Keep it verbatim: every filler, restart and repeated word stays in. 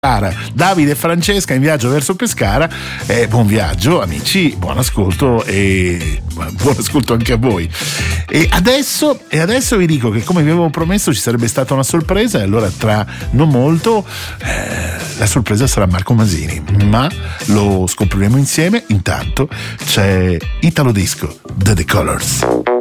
Davide e Francesca in viaggio verso Pescara. Eh, buon viaggio amici, buon ascolto e buon ascolto anche a voi. E adesso, e adesso vi dico che, come vi avevo promesso, ci sarebbe stata una sorpresa, e allora tra non molto eh, la sorpresa sarà Marco Masini, ma lo scopriremo insieme. Intanto c'è Italo Disco, The The Colors.